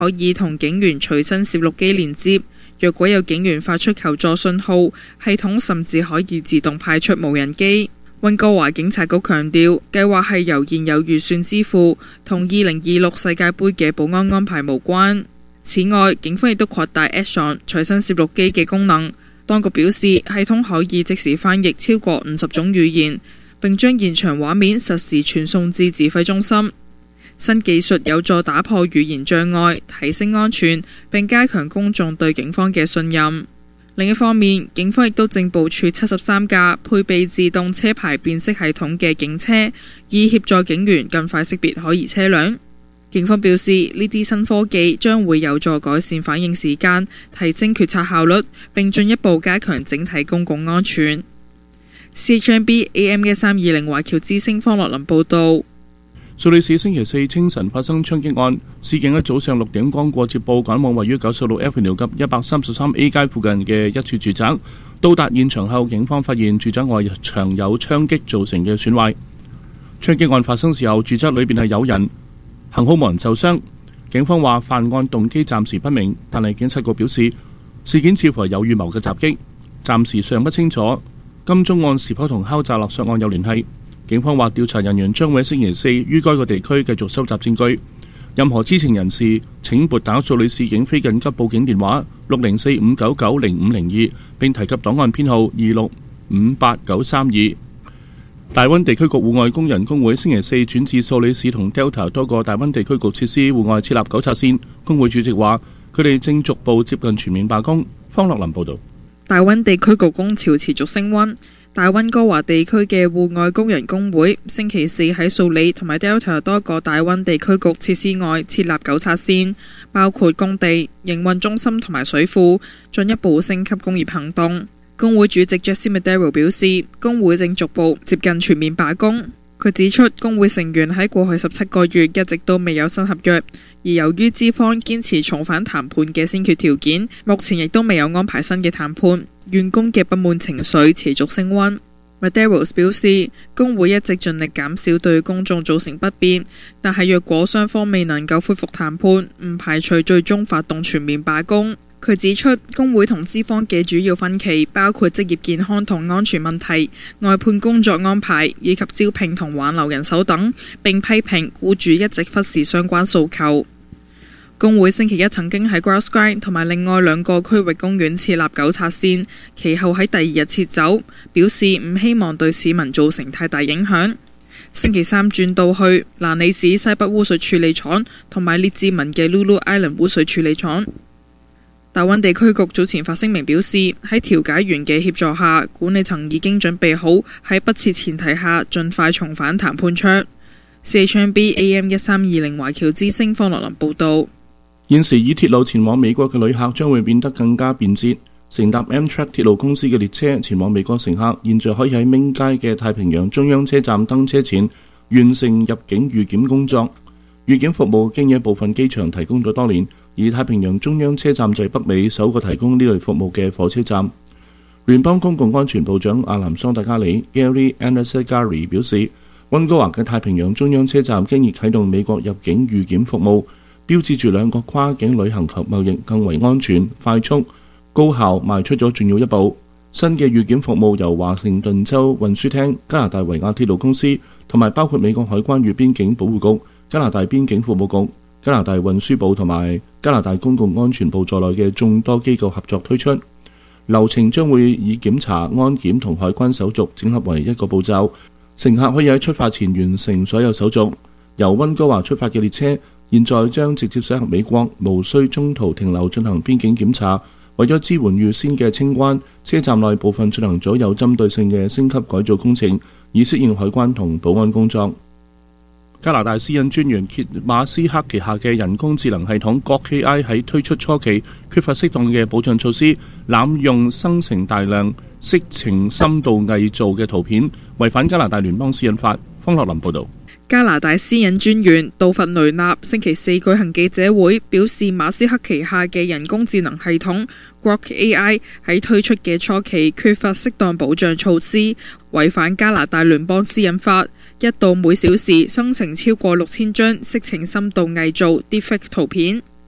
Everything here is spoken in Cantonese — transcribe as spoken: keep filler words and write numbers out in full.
可以同警員隨身攝錄機連接。若果有警員發出求助信號，系統甚至可以自動派出無人機。溫哥華警察局強調，計劃係由現有預算支付，同二零二六世界盃嘅保安安排無關。此外，警方亦都擴大 Action 隨身攝錄機嘅功能。當局表示，系統可以即時翻譯超過五十種語言，並將現場畫面實時傳送至指揮中心。新技術有助打破語言障礙，提升安全，並加強公眾對警方嘅信任。另一方面，警方亦都正部署七十三架配備自動車牌辨識系統嘅警車，以協助警員更快識別可疑車輛。警方表示，呢啲新科技將會有助改善反應時間，提升決策效率，並進一步加強整體公共安全。C H N B A M 一三二零華僑之聲方樂林報導。 蘇黎世星期四清晨發生槍擊案，市警喺早上六點剛過接報，趕往位於九十六 Avenue 及一百三十三 A 街附近嘅一處住宅。到達現場後，警方發現住宅外牆有槍擊造成嘅損壞。槍擊案發生時候，住宅裏邊係有人，幸好冇人受傷。警方話犯案動機暫時不明，但係警察局表示事件似乎係有預謀嘅襲擊，暫時尚不清楚金鐘案是否同敲詐勒索案有聯繫。警方話調查人員將會喺星期四於該個地區繼續收集證據。任何知情人士請撥打蘇黎世警非緊急報警電話六零四五九九零五零二，並提及檔案編號二六五八九三二。大溫地區局戶外工人工會星期四轉至蘇黎世同 Delta 多個大溫地區局設施戶外設立糾察線。工會主席話佢哋正逐步接近全面罷工。方樂林報導。 大溫地區局工潮持續升溫。大溫哥華地區嘅戶外工人工會星期四喺素里同埋 Delta 多個大溫地區局設施外設立糾察線，包括工地、營運中心同埋水庫，進一步升級工業行動。工會主席 Jesse Madero 表示，工會正逐步接近全面罷工。佢指出，工會成員喺過去十七個月一直都未有新合約，而由於資方堅持重返談判嘅先決條件，目前亦都未有安排新嘅談判。員工嘅不滿情緒持續升溫。Medeiros 表示，工會一直盡力減少對公眾造成不便，但係若果雙方未能夠恢復談判，唔排除最終發動全面罷工。佢指出，工會同資方嘅主要分歧包括職業健康同安全問題、外判工作安排以及招聘同挽留人手等，並批評僱主一直忽視相關訴求。工會星期一曾經喺 Grouse Grind 同埋另外兩個區域公園設立糾察線，其後喺第二日撤走，表示唔希望對市民造成太大影響。星期三轉到去蘭里市西北污水處理廠同埋列治文嘅 Lulu Island 污水處理廠。大溫地區局早前發聲明表示，喺調解員嘅協助下，管理層已經準備好喺不設前提下盡快重返談判桌。C H N B A M 一三二零華僑之聲方樂林報導。 現時以鐵路前往美國嘅旅客將會變得更加便捷。乘搭 Amtrak 鐵路公司嘅列車前往美國乘客，現在可以喺明街嘅太平洋中央車站登車前完成入境預檢工作。預檢服務經一部分機場提供咗多年，而太平洋中央車站就係北美首個提供呢類服務嘅火車站。聯邦公共安全部長阿南桑達加里 Gary Anasagari 表示，溫哥華嘅太平洋中央車站經已啟動美國入境預檢服務，標誌住兩個跨境旅行及貿易更為安全、快速、高效邁出咗重要一步。新嘅預檢服務由華盛頓州運輸廳、加拿大維亞鐵路公司同埋包括美國海關與邊境保護局、加拿大邊境服務局、加拿大運輸部同埋加拿大公共安全部在內嘅眾多機構合作推出。流程將會以檢查、安檢同海關手續整合為一個步驟，乘客可以喺出發前完成所有手續。由溫哥華出發嘅列車現在將直接駛向美國，無需中途停留進行邊境檢查。為咗支援預先嘅清關，車站內部分進行咗有針對性嘅升級改造工程，以適應海關同保安工作。加拿大私隱專員傑馬斯克旗下嘅人工智能系統 Grok A I 喺推出初期缺乏適當嘅保障措施，濫用生成大量色情深度偽造嘅圖片，違反加拿大聯邦私隱法。方樂林報導。 加拿大私隱專員杜弗雷納星期四舉行記者會，表示馬斯克旗下嘅人工智能系統 Grok A I 喺推出嘅初期缺乏適當保障措施，違反加拿大聯邦私隱法，一度每小時生成超過六千張色情深度偽造 deepfake 圖片。